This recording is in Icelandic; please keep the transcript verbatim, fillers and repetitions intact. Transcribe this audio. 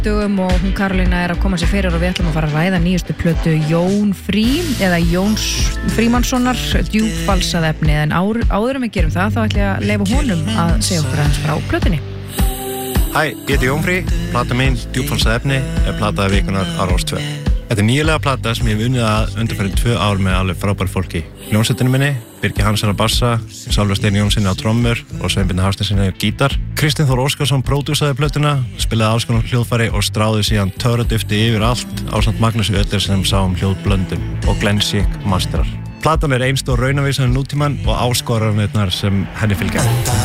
fymtugum og hún Karolína er að koma sér fyrir og við ætlum að fara að ræða nýjustu plötu Jón Frí eða Jóns Frímannssonar djúpfalsað efni en áður, áður en við gerum það þá ætlum ég að leyfa honum að segja okkur aðeins frá plötunni. Hæ, ég heiti Jón Frí, plata mín djúpfalsað efni er plataði vikunar á Rás tvö. Þetta er nýlega plata sem ég hef unnið að undanfæri tvö ár með alveg frábær fólki. Hljómsveitinni minni, Birgir Hansen á bassa, Sálfur Steini Jónssoni á trommur og Sveinbirni Hafsteinssyni á gítar. Kristinn Þór Óskarsson pródúsaði plötuna, spilaði alls konar hljóðfæri og stráði síðan töfradufti yfir allt ásamt Magnúsi Ödler sem sá um hljóðblöndun og Glenn Schick masterar. Platan er ein stór raunavísa um nútímann og áskoranirnar sem henni fylgja.